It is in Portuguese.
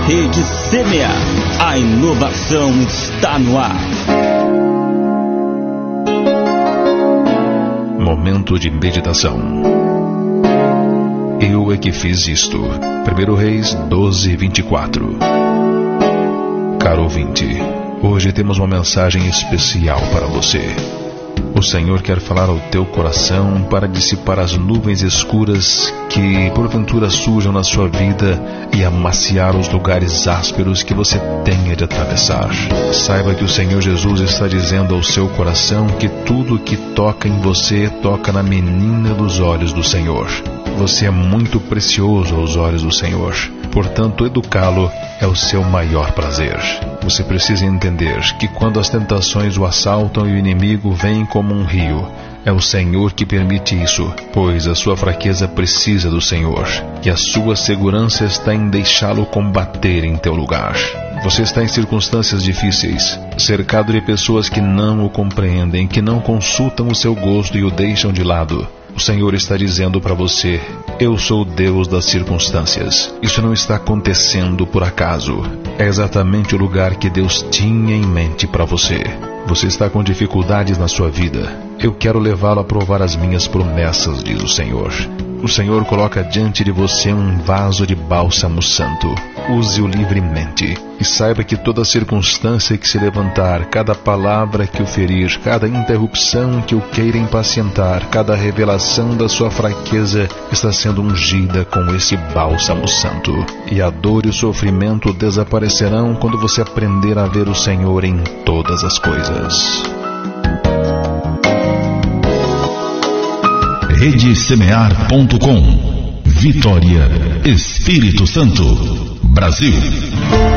Rede Semear. A inovação está no ar. Momento de meditação. Eu é que fiz isto. 1 Reis 12:24. Caro ouvinte, hoje temos uma mensagem especial para você. O Senhor quer falar ao teu coração para dissipar as nuvens escuras que porventura surjam na sua vida e amaciar os lugares ásperos que você tenha de atravessar. Saiba que o Senhor Jesus está dizendo ao seu coração que tudo que toca em você toca na menina dos olhos do Senhor. Você é muito precioso aos olhos do Senhor. Portanto, educá-lo é o seu maior prazer. Você precisa entender que quando as tentações o assaltam e o inimigo vem como um rio, é o Senhor que permite isso, pois a sua fraqueza precisa do Senhor, e a sua segurança está em deixá-lo combater em teu lugar. Você está em circunstâncias difíceis, cercado de pessoas que não o compreendem, que não consultam o seu gosto e o deixam de lado. O Senhor está dizendo para você: eu sou o Deus das circunstâncias. Isso não está acontecendo por acaso. É exatamente o lugar que Deus tinha em mente para você. Você está com dificuldades na sua vida. Eu quero levá-lo a provar as minhas promessas, diz o Senhor. O Senhor coloca diante de você um vaso de bálsamo santo. Use-o livremente. E saiba que toda circunstância que se levantar, cada palavra que o ferir, cada interrupção que o queira impacientar, cada revelação da sua fraqueza está sendo ungida com esse bálsamo santo. E a dor e o sofrimento desaparecerão quando você aprender a ver o Senhor em todas as coisas. RedeSemear.com. Vitória, Espírito Santo, Brasil.